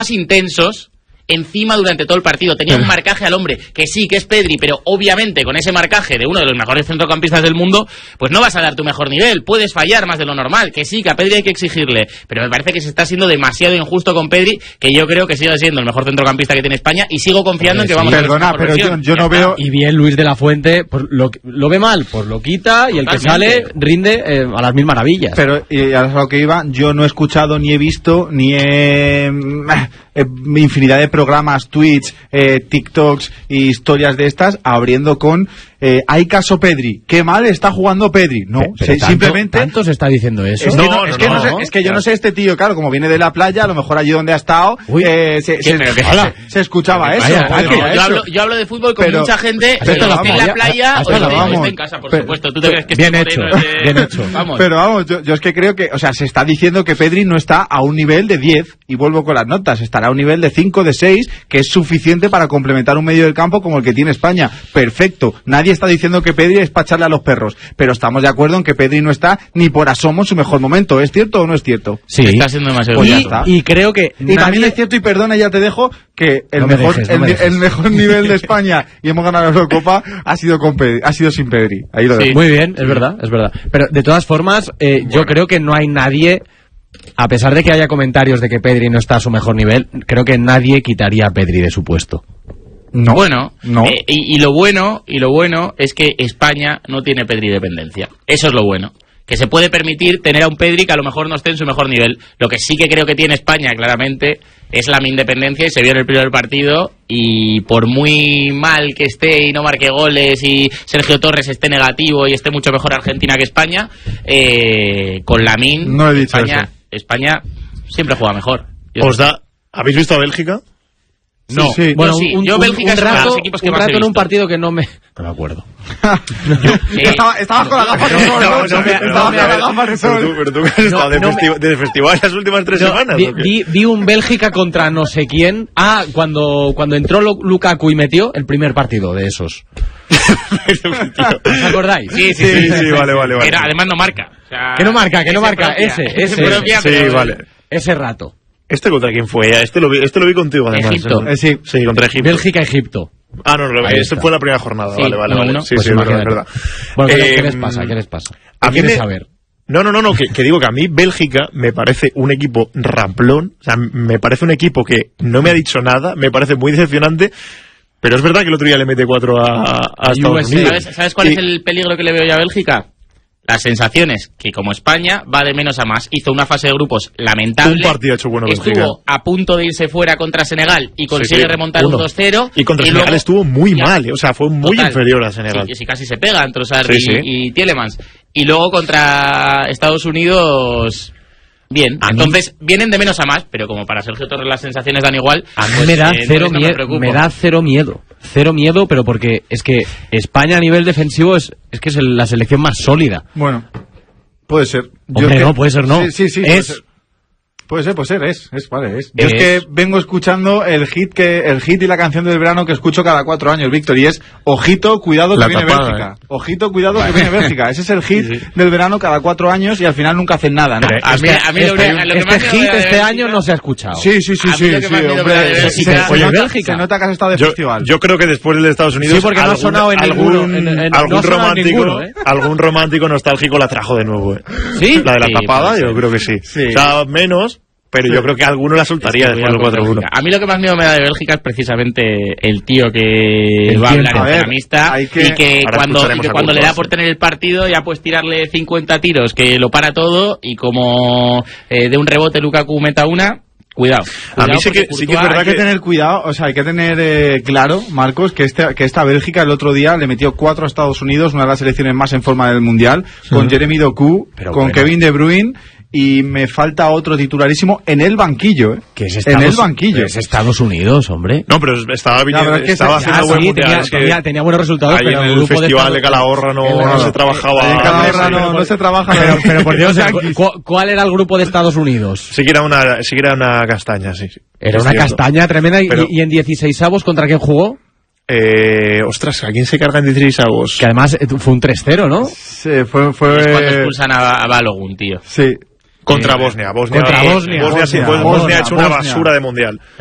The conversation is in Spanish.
intensos encima durante todo el partido. Tenía un marcaje al hombre, que sí, que es Pedri, pero obviamente con ese marcaje de uno de los mejores centrocampistas del mundo, pues no vas a dar tu mejor nivel, puedes fallar más de lo normal, que sí, que a Pedri hay que exigirle, pero me parece que se está siendo demasiado injusto con Pedri, que yo creo que sigue siendo el mejor centrocampista que tiene España, y sigo confiando en que vamos a ver. Perdona, pero yo no veo... Y bien Luis de la Fuente, pues lo ve mal, pues lo quita, y el que sale rinde a las mil maravillas. Pero, y a lo que iba, yo no he escuchado, ni he visto, ni he... infinidad de programas, tweets, TikToks y historias de estas abriendo con hay caso Pedri, qué mal está jugando Pedri. No, simplemente ¿tanto se está diciendo eso? Es que yo no sé este tío, claro, como viene de la playa, a lo mejor allí donde ha estado se escuchaba eso. Yo hablo de fútbol con mucha gente que esté en la playa o esté en casa, por supuesto. ¿Tú te crees que bien hecho? Bien hecho. Pero vamos, yo es que creo que, o sea, se está diciendo que Pedri no está a un nivel de 10, y vuelvo con las notas, estará a un nivel de 5, de 6, que es suficiente para complementar un medio del campo como el que tiene España. Perfecto. Nadie está diciendo que Pedri es para echarle a los perros, pero estamos de acuerdo en que Pedri no está ni por asomo en su mejor momento. ¿Es cierto o no es cierto? Sí. Está siendo demasiado y creo que y también es cierto, y perdona, ya te dejo, que el mejor nivel de España y hemos ganado la Eurocopa ha sido sin Pedri. Ahí lo dejo. Muy bien, es verdad. Pero de todas formas, yo creo que no hay nadie, a pesar de que haya comentarios de que Pedri no está a su mejor nivel, creo que nadie quitaría a Pedri de su puesto. No. Bueno, no. Y lo bueno es que España no tiene Pedri dependencia. Eso es lo bueno. Que se puede permitir tener a un Pedri que a lo mejor no esté en su mejor nivel. Lo que sí que creo que tiene España, claramente, es la independencia, y se vio en el primer partido, y por muy mal que esté y no marque goles y Sergio Torres esté negativo y esté mucho mejor Argentina que España, con Lamine, no he dicho eso. España siempre juega mejor. ¿Habéis visto a Bélgica? No, sí. Bueno, yo Bélgica es uno de los equipos que más he visto. En un partido que no me acuerdo. Estabas con la gafa de sol. Estabas con la gafa de sol. Pero tú que has estado de festival las últimas 3 semanas. Vi un Bélgica contra no sé quién. Cuando entró Lukaku y metió el primer partido de esos. ¿Os acordáis? Sí, vale. Pero además no marca. O sea, que no marca. Ese. Sí, vale. Ese rato. ¿Este contra quién fue? Este lo vi contigo, además. Egipto. Sí, contra Egipto. Bélgica-Egipto. Este fue la primera jornada. Sí, vale. Sí, pues es verdad. Bueno, ¿qué les pasa? ¿Qué quieres saber? No, que digo que a mí Bélgica me parece un equipo ramplón, o sea, me parece un equipo que no me ha dicho nada, me parece muy decepcionante, pero es verdad que el otro día le mete 4 a Estados Unidos. ¿Sabes cuál es el peligro que le veo yo a Bélgica? Las sensaciones, que como España va de menos a más, hizo una fase de grupos lamentable. Un partido hecho bueno Bélgica. Estuvo a punto de irse fuera contra Senegal y consigue remontar un 2-0. Y contra Senegal estuvo muy mal, o sea, fue muy inferior a Senegal. Sí, casi se pega entre Trossard y Tielemans. Y luego contra Estados Unidos, bien. Entonces vienen de menos a más, pero como para Sergio Torres las sensaciones dan igual. A mí me da cero miedo. Cero miedo, pero porque es que España a nivel defensivo es que es la selección más sólida. Bueno, puede ser. Puede ser no. Sí, puede ser, es que vengo escuchando el hit y la canción del verano que escucho cada 4 años, Víctor, y es ojito, cuidado que viene Bélgica. Ojito, cuidado que viene Bélgica. Ese es el hit del verano cada 4 años y al final nunca hacen nada, ¿no? Este hit este año no se ha escuchado. Sí, hombre. Oye, Bélgica. Se nota que has estado de festival. Yo creo que después del de Estados Unidos... Sí, porque no ha sonado en algún romántico nostálgico la trajo de nuevo, ¿Sí? La de la tapada, yo creo que sí. O sea, menos... Pero yo creo que alguno la soltaría después del 4-1. A mí lo que más miedo me da de Bélgica es precisamente el tío que va a hablar en ceramista y que cuando le da por tener el partido ya puedes tirarle 50 tiros, que lo para todo, y como de un rebote Lukaku meta una... Cuidado. A mí sí que es verdad, hay que tener cuidado, o sea, hay que tener claro, Marcos, que esta Bélgica el otro día le metió 4 a Estados Unidos, una de las selecciones más en forma del Mundial, con Jeremy Doku, Kevin De Bruyne, y me falta otro titularísimo en el banquillo, que es Estados Unidos, hombre. No, pero estaba haciendo buen mundial. Tenía buenos resultados, ahí pero en el festival de Calahorra no se trabajaba. En Calahorra no se trabaja. Pero por Dios, ¿cuál era el grupo de Estados Unidos? Sí que era una castaña, sí. Era una castaña tremenda. ¿Y en 16avos contra quién jugó? Ostras, ¿a quién se carga en 16avos? Que además fue un 3-0, ¿no? Sí, fue Es cuando expulsan a Balogun, tío. Sí. Contra Bosnia. Bosnia ha hecho una basura de mundial.